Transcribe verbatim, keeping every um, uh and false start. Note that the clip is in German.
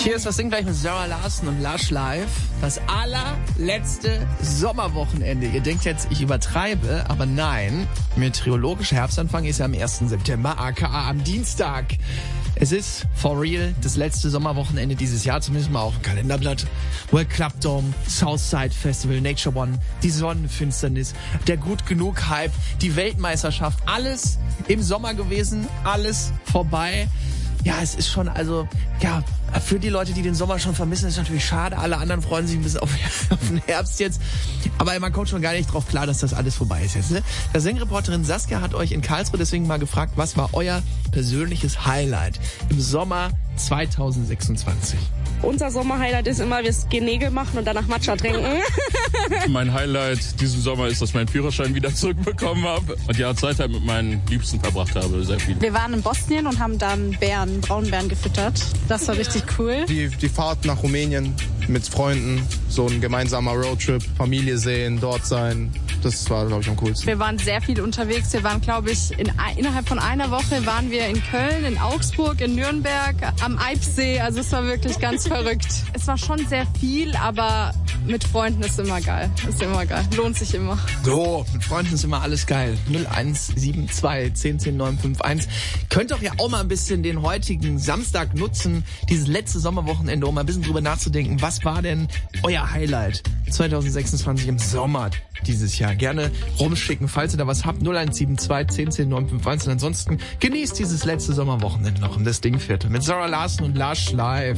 Hier ist das Ding gleich mit Zara Larsson und Lush Live. Das allerletzte Sommerwochenende. Ihr denkt jetzt, ich übertreibe, aber nein. Meteorologischer Herbstanfang ist ja am ersten September, aka am Dienstag. Es ist for real das letzte Sommerwochenende dieses Jahr, zumindest mal auf dem Kalenderblatt. World Club Dome, Southside Festival, Nature One, die Sonnenfinsternis, der Gut Genug Hype, die Weltmeisterschaft, alles im Sommer gewesen, alles vorbei. Ja, es ist schon, also, ja, für die Leute, die den Sommer schon vermissen, ist natürlich schade. Alle anderen freuen sich ein bisschen auf, auf den Herbst jetzt. Aber man kommt schon gar nicht drauf klar, dass das alles vorbei ist jetzt, ne? Der Singreporterin Saskia hat euch in Karlsruhe deswegen mal gefragt, was war euer persönliches Highlight im Sommer zwanzig sechsundzwanzig? Unser Sommerhighlight ist immer, wir gehen Nägel machen und danach Matcha trinken. Mein Highlight diesen Sommer ist, dass ich meinen Führerschein wieder zurückbekommen habe und ja, Zeit halt mit meinen Liebsten verbracht habe, sehr viel. Wir waren in Bosnien und haben dann Bären, Braunbären gefüttert. Das war richtig cool. Die, die Fahrt nach Rumänien mit Freunden, so ein gemeinsamer Roadtrip, Familie sehen, dort sein, das war, glaube ich, am coolsten. Wir waren sehr viel unterwegs. Wir waren, glaube ich, in, innerhalb von einer Woche waren wir in Köln, in Augsburg, in Nürnberg, am Eibsee. Also es war wirklich ganz verrückt. Es war schon sehr viel, aber mit Freunden ist immer geil. Ist immer geil. Lohnt sich immer. So, mit Freunden ist immer alles geil. null eins sieben zwei zehn zehn neun fünf eins. Könnt doch ja auch mal ein bisschen den heutigen Samstag nutzen, dieses letzte Sommerwochenende, um mal ein bisschen drüber nachzudenken. Was war denn euer Highlight zwanzig sechsundzwanzig im Sommer dieses Jahr? Gerne rumschicken, falls ihr da was habt. null eins sieben zwei zehn zehn neun fünf eins. Und ansonsten genießt dieses letzte Sommerwochenende noch im Das Ding Viertel mit Zara Larsson und Lush Live.